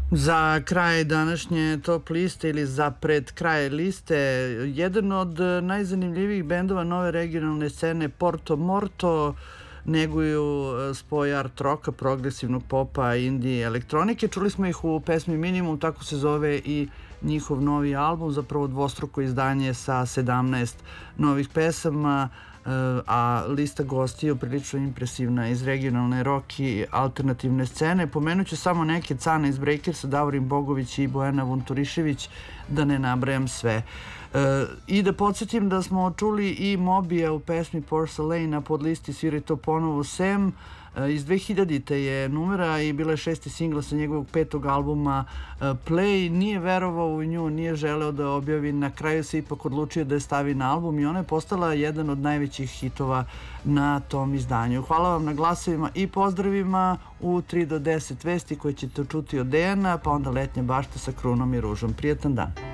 Za kraj današnje top liste ili za pred kraj liste, jedan od najzanimljivijih bendova nove regionalne scene, Porto Morto, neguju spoj art roka, progresivnog popa, indije, elektronike. Čuli smo ih u pesmi Minimum, tako se zove i njihov novi album, zapravo dvostruko izdanje sa 17 novih pesama, a lista gostiju prilično impresivna iz regionalne rock i alternativne scene. Pomenut ću samo neke: Cana iz Breakersa, Davorin Bogović i Bojana Vunturišević, da ne nabrajam sve. I da podsjetim da smo čuli i Mobija u pesmi Porcelain, a pod listi svira to ponovo Sam. Iz 2000-te je numera i bila je 6. singla sa njegovog 5. albuma Play. Nije verovao u nju, nije želeo da objavi, na kraju se ipak odlučio da je stavi na album i ona je postala jedan od najvećih hitova na tom izdanju. Hvala vam na glasovima i pozdravima u 3 do 10 vesti koje ćete čuti od Dejana, pa onda Letnja bašta sa Krunom i Ružom. Prijetan dan.